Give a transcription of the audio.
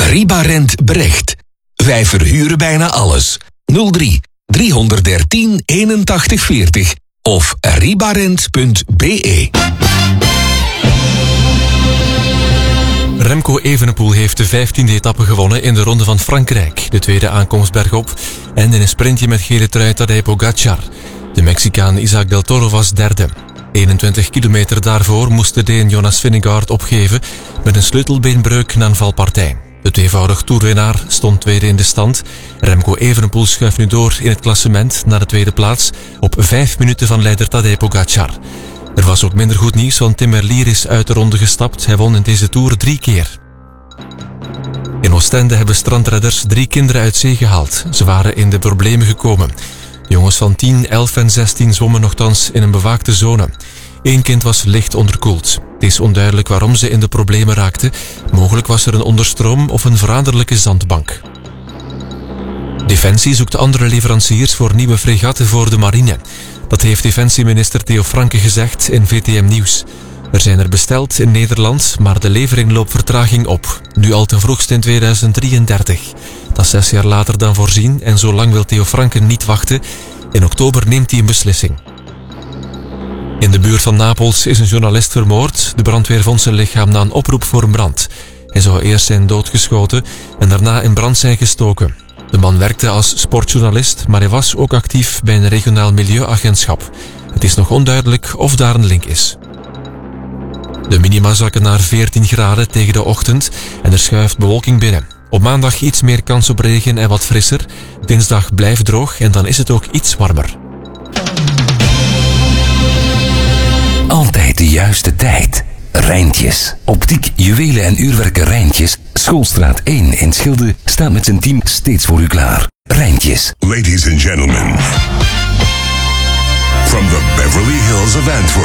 Ribarent Brecht. Wij verhuren bijna alles. 03 313 81 40 of ribarent.be. Remco Evenepoel heeft de 15e etappe gewonnen in de Ronde van Frankrijk. De tweede aankomst bergop en in een sprintje met gele trui Tadej Pogačar. De Mexicaan Isaac del Toro was derde. 21 kilometer daarvoor moest de Deen Jonas Vingegaard opgeven met een sleutelbeenbreuk na een valpartij. De tweevoudig toerwinnaar stond tweede in de stand. Remco Evenepoel schuift nu door in het klassement naar de tweede plaats op 5 minuten van leider Tadej Pogačar. Er was ook minder goed nieuws, want Tim Merlier is uit de ronde gestapt. Hij won in deze Tour 3 keer. In Oostende hebben strandredders 3 kinderen uit zee gehaald. Ze waren in de problemen gekomen. De jongens van 10, 11 en 16 zwommen nochtans in een bewaakte zone. 1 kind was licht onderkoeld. Het is onduidelijk waarom ze in de problemen raakten. Mogelijk was er een onderstroom of een veranderlijke zandbank. Defensie zoekt andere leveranciers voor nieuwe fregatten voor de marine. Dat heeft defensieminister Theo Franke gezegd in VTM Nieuws. Er zijn er besteld in Nederland, maar de levering loopt vertraging op. Nu al ten vroegst in 2033. Dat is 6 jaar later dan voorzien en zo lang wil Theo Franke niet wachten. In oktober neemt hij een beslissing. In de buurt van Napels is een journalist vermoord. De brandweer vond zijn lichaam na een oproep voor een brand. Hij zou eerst zijn doodgeschoten en daarna in brand zijn gestoken. De man werkte als sportjournalist, maar hij was ook actief bij een regionaal milieuagentschap. Het is nog onduidelijk of daar een link is. De minima zakken naar 14 graden tegen de ochtend en er schuift bewolking binnen. Op maandag iets meer kans op regen en wat frisser. Dinsdag blijft droog en dan is het ook iets warmer. Altijd de juiste tijd. Rijntjes. Optiek, juwelen en uurwerken Rijntjes. Schoolstraat 1 in Schilde staat met zijn team steeds voor u klaar. Rijntjes. Ladies and gentlemen, from the Beverly Hills of Antwerp,